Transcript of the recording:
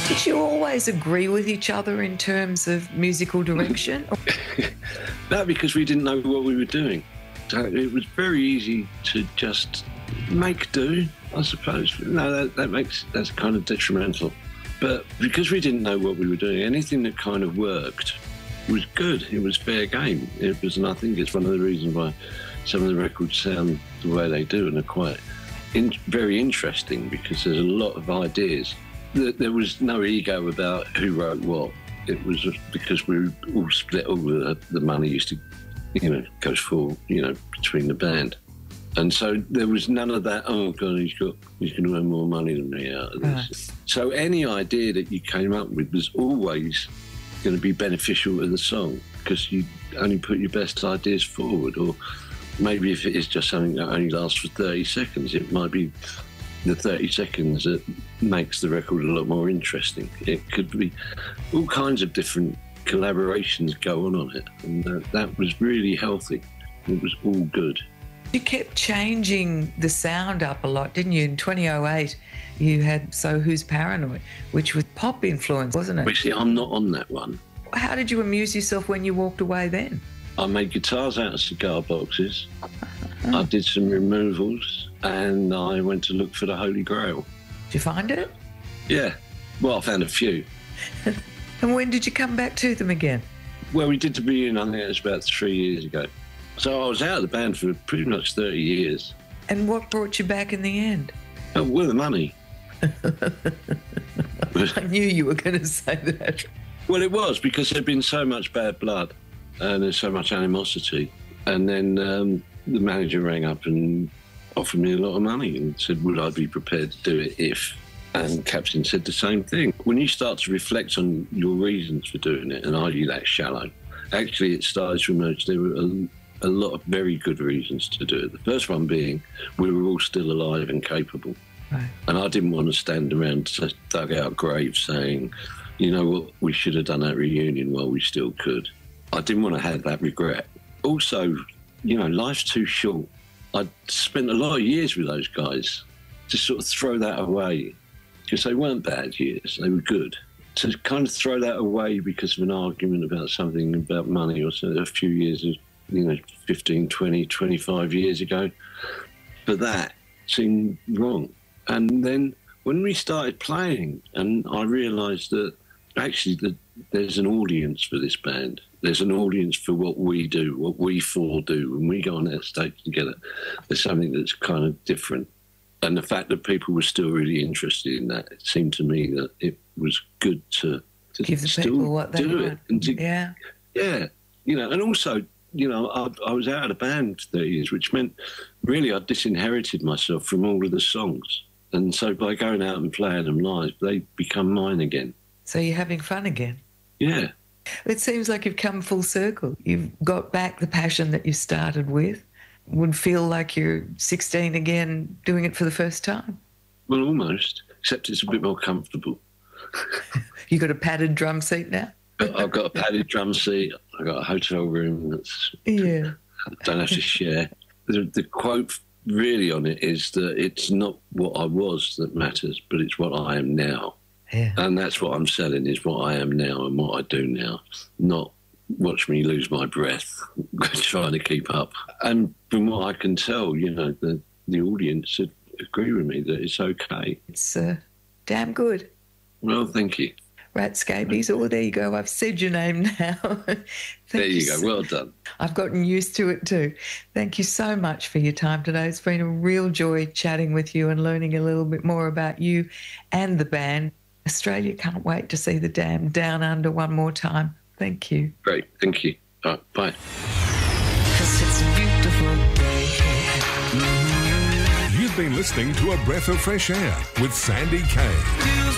Did you always agree with each other in terms of musical direction? No, because we didn't know what we were doing. So it was very easy to just make do, I suppose. No, that's kind of detrimental. But because we didn't know what we were doing, anything that kind of worked was good. It was fair game. And I think it's one of the reasons why some of the records sound the way they do and are quite very interesting, because there's a lot of ideas. There was no ego about who wrote what. It was just because we all split all the money used to, goes for, between the band. And so there was none of that, oh, God, he's going to earn more money than me out of this. Right. So any idea that you came up with was always going to be beneficial to the song, because you only put your best ideas forward. Or maybe if it is just something that only lasts for 30 seconds, it might be the 30 seconds that makes the record a lot more interesting. It could be all kinds of different collaborations go on it, and that was really healthy. It was all good. You kept changing the sound up a lot, didn't you? In 2008, you had So Who's Paranoid, which was pop influence, wasn't it? Well, see, I'm not on that one. How did you amuse yourself when you walked away then? I made guitars out of cigar boxes. I did some removals, and I went to look for the Holy Grail. Did you find it? Yeah. Well, I found a few. And when did you come back to them again? Well, we did the reunion, I think it was about 3 years ago. So I was out of the band for pretty much 30 years. And what brought you back in the end? Oh, well, the money. I knew you were going to say that. Well, it was, because there'd been so much bad blood and there's so much animosity. And then the manager rang up and offered me a lot of money and said, would I be prepared to do it if? And Captain said the same thing. When you start to reflect on your reasons for doing it, and are you that shallow? Actually, it started to emerge there were a lot of very good reasons to do it. The first one being we were all still alive and capable. Right. And I didn't want to stand around dug out graves saying, you know what, we should have done that reunion while we still could. I didn't want to have that regret. Also, life's too short. I'd spent a lot of years with those guys to sort of throw that away, because they weren't bad years, they were good. To kind of throw that away because of an argument about something about money or a few years of 15, 20, 25 years ago. But that seemed wrong. And then when we started playing, and I realised that actually there's an audience for this band. There's an audience for what we do, what we four do. When we go on that stage together, there's something that's kind of different. And the fact that people were still really interested in that, it seemed to me that it was good to give the people what they do want. It. And yeah. And also, I was out of the band for 30 years, which meant really I disinherited myself from all of the songs. And so by going out and playing them live, they become mine again. So you're having fun again? Yeah. It seems like you've come full circle. You've got back the passion that you started with. Would feel like you're 16 again doing it for the first time. Well, almost, except it's a bit more comfortable. You got a padded drum seat now? I've got a padded drum seat. I've got a hotel room that's I don't have to share. The quote really on it is that it's not what I was that matters, but it's what I am now. Yeah. And that's what I'm selling, is what I am now and what I do now, not watch me lose my breath trying to keep up. And from what I can tell, the audience agree with me that it's okay. It's damn good. Well, thank you. Rat Scabies. Oh, there you go. I've said your name now. There you go. Well done. I've gotten used to it too. Thank you so much for your time today. It's been a real joy chatting with you and learning a little bit more about you and the band. Australia can't wait to see the Damned Down Under one more time. Thank you. Great. Thank you. All right, bye. 'Cause it's a beautiful day. You've been listening to A Breath of Fresh Air with Sandy Kay.